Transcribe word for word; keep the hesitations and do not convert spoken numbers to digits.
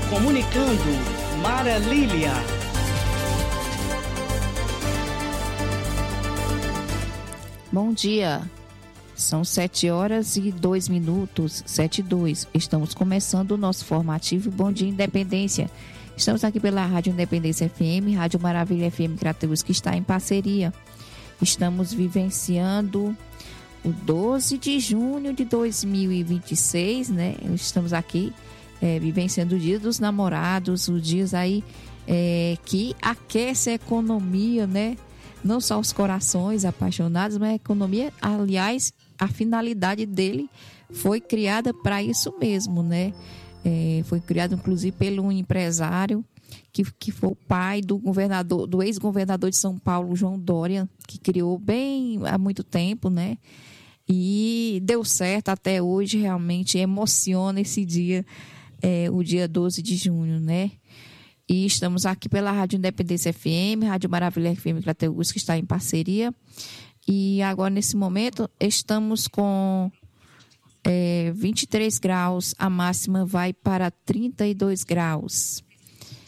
Comunicando, Mara Lília. Bom dia, são sete horas e dois minutos, sete e dois. Estamos começando o nosso formativo Bom Dia Independência. Estamos aqui pela Rádio Independência F M, Rádio Maravilha F M Crateús, que está em parceria. Estamos vivenciando o doze de junho de dois mil e vinte e seis, né? Estamos aqui é, vivenciando o Dia dos Namorados, os dias aí é, que aquece a economia, né? Não só os corações apaixonados, mas a economia, aliás, a finalidade dele foi criada para isso mesmo, né? É, foi criado, inclusive, pelo um empresário que, que foi o pai do governador, do ex-governador de São Paulo, João Dória, que criou bem há muito tempo, né? E deu certo até hoje, realmente emociona esse dia, é, o dia doze de junho, né? E estamos aqui pela Rádio Independência F M, Rádio Maravilha F M Crateús, que está em parceria. E agora, nesse momento, estamos com é, vinte e três graus, a máxima vai para trinta e dois graus.